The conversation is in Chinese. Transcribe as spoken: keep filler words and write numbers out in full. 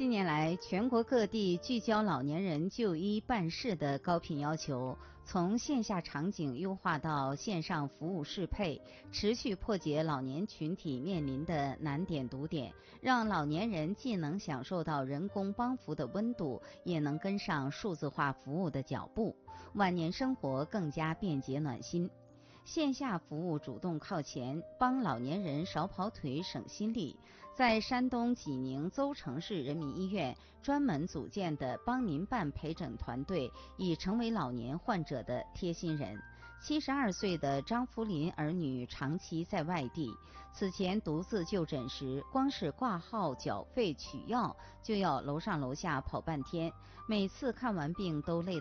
近年来，全国各地聚焦老年人就医办事的高频要求，从线下场景优化到线上服务适配，持续破解老年群体面临的难点堵点，让老年人既能享受到人工帮扶的温度，也能跟上数字化服务的脚步，晚年生活更加便捷暖心。线下服务主动靠前，帮老年人少跑腿省心力。在山东济宁邹城市人民医院专门组建的帮您办陪诊团队，已成为老年患者的贴心人。七十二岁的张福林儿女长期在外地，此前独自就诊时，光是挂号、缴费、取药就要楼上楼下跑半天，每次看完病都累得